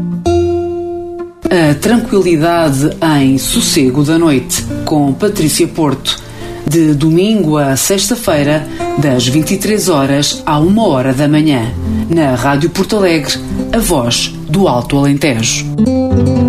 A tranquilidade em Sossego da Noite, com Patrícia Porto, de domingo a sexta-feira, das 23 horas à 1 hora da manhã, na Rádio Porto Alegre, a voz do Alto Alentejo.